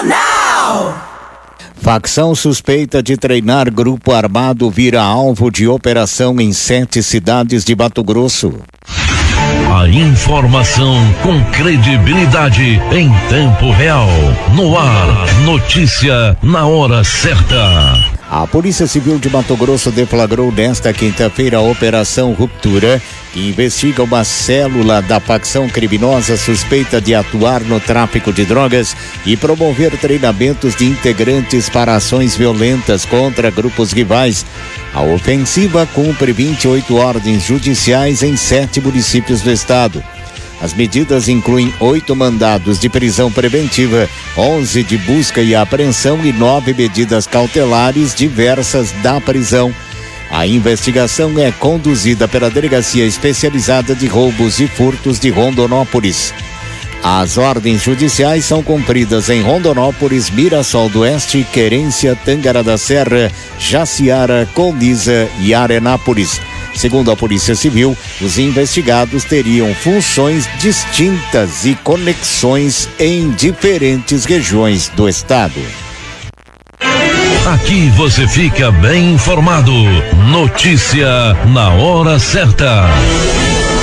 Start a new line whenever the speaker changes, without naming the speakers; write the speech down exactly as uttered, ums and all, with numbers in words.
Nacional.
Facção suspeita de treinar grupo armado vira alvo de operação em sete cidades de Mato Grosso.
A informação com credibilidade em tempo real. No ar, notícia na hora certa.
A Polícia Civil de Mato Grosso deflagrou nesta quinta-feira a Operação Ruptura, que investiga uma célula da facção criminosa suspeita de atuar no tráfico de drogas e promover treinamentos de integrantes para ações violentas contra grupos rivais. A ofensiva cumpre vinte e oito ordens judiciais em sete municípios do estado. As medidas incluem oito mandados de prisão preventiva, onze de busca e apreensão e nove medidas cautelares diversas da prisão. A investigação é conduzida pela Delegacia Especializada de Roubos e Furtos de Rondonópolis. As ordens judiciais são cumpridas em Rondonópolis, Mirassol do Oeste, Querência, Tangara da Serra, Jaciara, Colniza e Arenápolis. Segundo a Polícia Civil, os investigados teriam funções distintas e conexões em diferentes regiões do estado.
Aqui você fica bem informado. Notícia na hora certa.